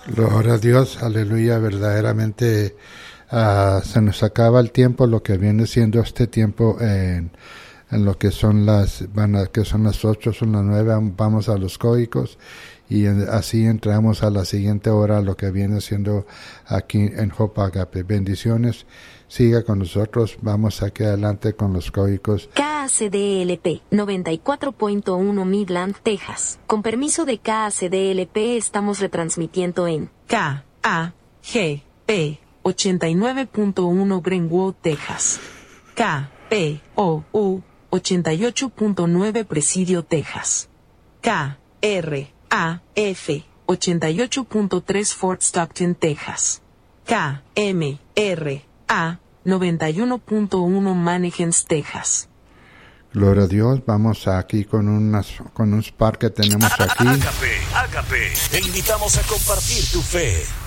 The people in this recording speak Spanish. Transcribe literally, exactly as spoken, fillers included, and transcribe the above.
Gloria a Dios, aleluya, verdaderamente uh, se nos acaba el tiempo, lo que viene siendo este tiempo en, en lo que son las, van a, que son las ocho, son las nueve, vamos a los códigos y en, así entramos a la siguiente hora, lo que viene siendo aquí en Hope Agape. Bendiciones, siga con nosotros, vamos aquí adelante con los códigos. K A C D L P noventa y cuatro punto uno Midland, Texas. Con permiso de K A C D L P estamos retransmitiendo en K A G P ochenta y nueve punto uno Greenwood, Texas. K P O U ochenta y ocho punto nueve Presidio, Texas. K R A F ochenta y ocho punto tres Fort Stockton, Texas. K M R A noventa y uno punto uno Mannequins, Texas. Gloria a Dios, vamos aquí con unas con un spot que tenemos aquí. Ágape, Ágape, te invitamos a compartir tu fe.